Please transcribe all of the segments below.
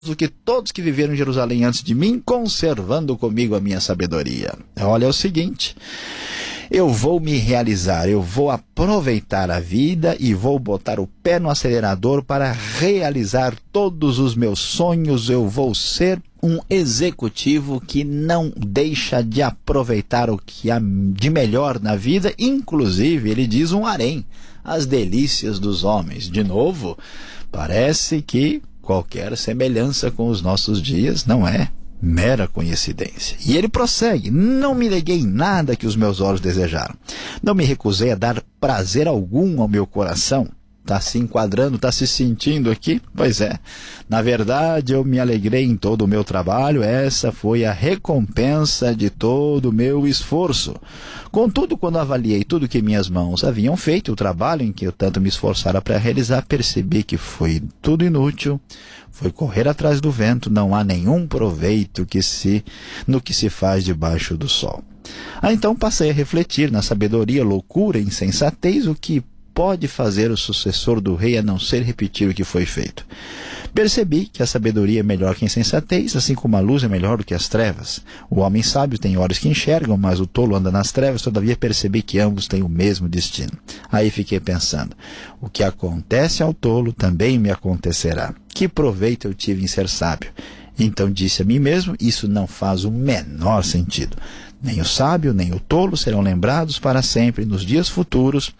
do que todos que viveram em Jerusalém antes de mim, conservando comigo a minha sabedoria. Olha, é o seguinte, eu vou me realizar, eu vou aproveitar a vida e vou botar o pé no acelerador para realizar todos os meus sonhos. Eu vou ser um executivo que não deixa de aproveitar o que há de melhor na vida, inclusive, ele diz, um harém, as delícias dos homens. De novo, parece que qualquer semelhança com os nossos dias não é mera coincidência. E ele prossegue, não me neguei nada que os meus olhos desejaram. Não me recusei a dar prazer algum ao meu coração. Está se enquadrando, está se sentindo aqui? Pois é. Na verdade, eu me alegrei em todo o meu trabalho. Essa foi a recompensa de todo o meu esforço. Contudo, quando avaliei tudo que minhas mãos haviam feito, o trabalho em que eu tanto me esforçara para realizar, percebi que foi tudo inútil. Foi correr atrás do vento. Não há nenhum proveito no que se faz debaixo do sol. Então passei a refletir na sabedoria, loucura e insensatez, o que pode fazer o sucessor do rei a não ser repetir o que foi feito. Percebi que a sabedoria é melhor que a insensatez, assim como a luz é melhor do que as trevas. O homem sábio tem olhos que enxergam, mas o tolo anda nas trevas. Todavia percebi que ambos têm o mesmo destino. Aí fiquei pensando, o que acontece ao tolo também me acontecerá. Que proveito eu tive em ser sábio? Então disse a mim mesmo, isso não faz o menor sentido. Nem o sábio, nem o tolo serão lembrados para sempre. Nos dias futuros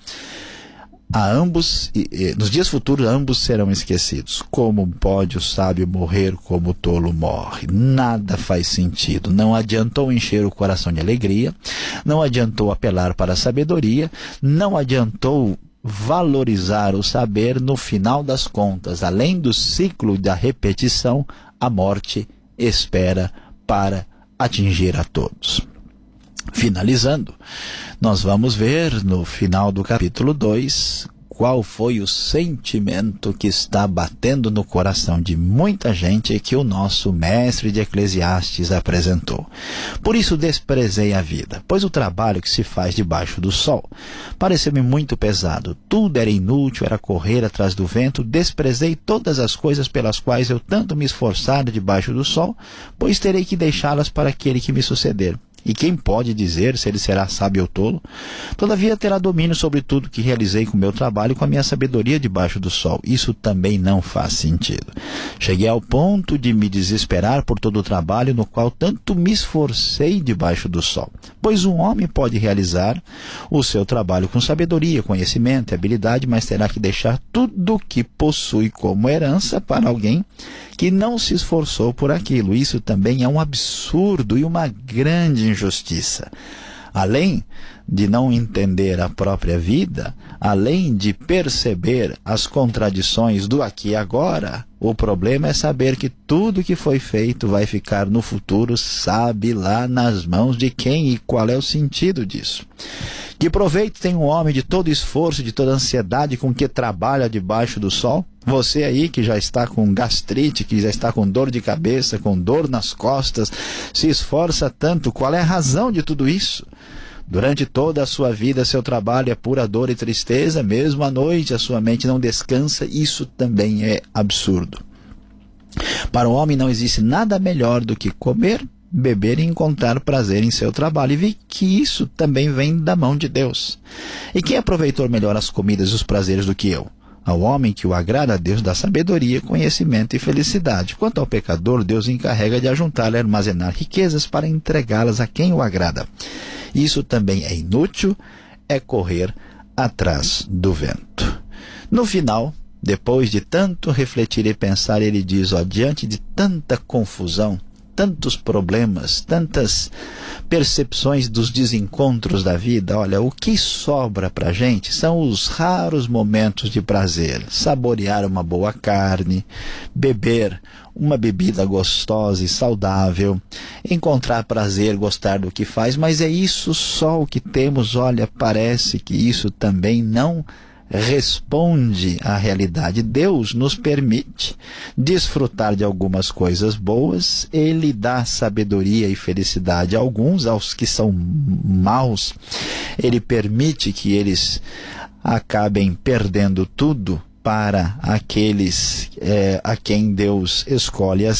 ambos serão esquecidos. Como pode o sábio morrer como o tolo morre? Nada faz sentido. Não adiantou encher o coração de alegria, não adiantou apelar para a sabedoria, não adiantou valorizar o saber. No final das contas, além do ciclo da repetição, a morte espera para atingir a todos. Finalizando, nós vamos ver no final do capítulo 2 qual foi o sentimento que está batendo no coração de muita gente que o nosso mestre de Eclesiastes apresentou. Por isso desprezei a vida, pois o trabalho que se faz debaixo do sol pareceu-me muito pesado. Tudo era inútil, era correr atrás do vento. Desprezei todas as coisas pelas quais eu tanto me esforçara debaixo do sol, pois terei que deixá-las para aquele que me suceder. E quem pode dizer se ele será sábio ou tolo? Todavia terá domínio sobre tudo que realizei com o meu trabalho e com a minha sabedoria debaixo do sol. Isso também não faz sentido. Cheguei ao ponto de me desesperar por todo o trabalho no qual tanto me esforcei debaixo do sol. Pois um homem pode realizar o seu trabalho com sabedoria, conhecimento e habilidade, mas terá que deixar tudo o que possui como herança para alguém que não se esforçou por aquilo. Isso também é um absurdo e uma grande injustiça. Além de não entender a própria vida, além de perceber as contradições do aqui e agora, o problema é saber que tudo que foi feito vai ficar no futuro, sabe lá nas mãos de quem e qual é o sentido disso. Que proveito tem um homem de todo esforço, de toda ansiedade com que trabalha debaixo do sol? Você aí que já está com gastrite, que já está com dor de cabeça, com dor nas costas, se esforça tanto, qual é a razão de tudo isso? Durante toda a sua vida, seu trabalho é pura dor e tristeza, mesmo à noite a sua mente não descansa. Isso também é absurdo. Para o homem não existe nada melhor do que comer, beber e encontrar prazer em seu trabalho, e vi que isso também vem da mão de Deus. E quem aproveitou melhor as comidas e os prazeres do que eu? Ao homem que o agrada a Deus dá sabedoria, conhecimento e felicidade. Quanto ao pecador, Deus encarrega de ajuntar e armazenar riquezas para entregá-las a quem o agrada. Isso também é inútil, é correr atrás do vento. No final, depois de tanto refletir e pensar, ele diz, diante de tanta confusão, tantos problemas, tantas percepções dos desencontros da vida, olha, o que sobra para a gente são os raros momentos de prazer. Saborear uma boa carne, beber uma bebida gostosa e saudável, encontrar prazer, gostar do que faz, mas é isso só o que temos. Olha, parece que isso também não responde à realidade. Deus nos permite desfrutar de algumas coisas boas, Ele dá sabedoria e felicidade a alguns, aos que são maus, Ele permite que eles acabem perdendo tudo para aqueles a quem Deus escolhe